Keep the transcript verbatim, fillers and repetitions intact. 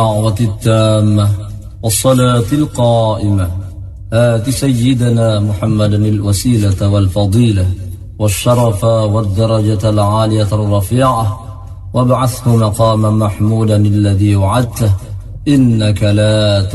الدعوة التامة والصلاة القائمة آت سيدنا محمد الوسيلة والفضيلة والشرف والدرجة العالية الرفيعة وابعثه مقاما محمودا الذي وعدته إنك لا